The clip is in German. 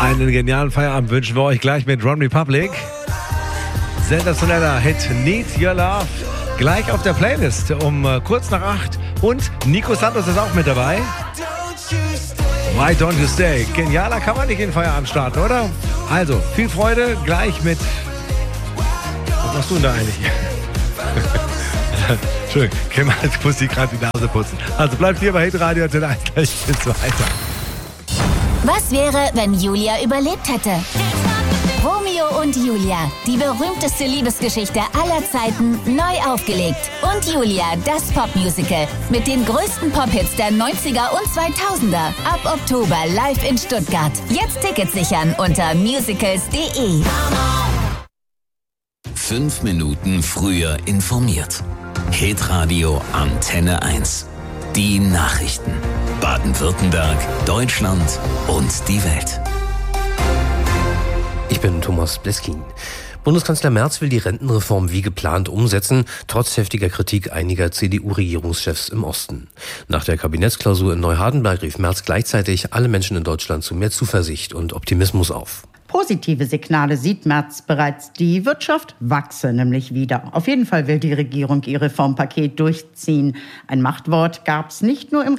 Einen genialen Feierabend wünschen wir euch gleich mit One Republic. Sensationeller Hit Need Your Love. Gleich auf der Playlist um kurz nach 8. Und Nico Santos ist auch mit dabei. Why Don't You Stay? Genialer kann man nicht in den Feierabend starten, oder? Also, viel Freude gleich mit... Was machst du denn da eigentlich? Entschuldigung, ich muss dir gerade die Nase putzen. Also bleibt hier bei Hitradio Antenne 1, gleich geht's weiter. Was wäre, wenn Julia überlebt hätte? Romeo und Julia, die berühmteste Liebesgeschichte aller Zeiten, neu aufgelegt. Und Julia, das Popmusical mit den größten Pop-Hits der 90er und 2000er. Ab Oktober live in Stuttgart. Jetzt Tickets sichern unter musicals.de. 5 Minuten früher informiert. Hitradio Antenne 1. Die Nachrichten. Baden-Württemberg, Deutschland und die Welt. Ich bin Thomas Bleskin. Bundeskanzler Merz will die Rentenreform wie geplant umsetzen, trotz heftiger Kritik einiger CDU-Regierungschefs im Osten. Nach der Kabinettsklausur in Neuhardenberg rief Merz gleichzeitig alle Menschen in Deutschland zu mehr Zuversicht und Optimismus auf. Positive Signale sieht Merz bereits. Die Wirtschaft wachse nämlich wieder. Auf jeden Fall will die Regierung ihr Reformpaket durchziehen. Ein Machtwort gab es nicht nur im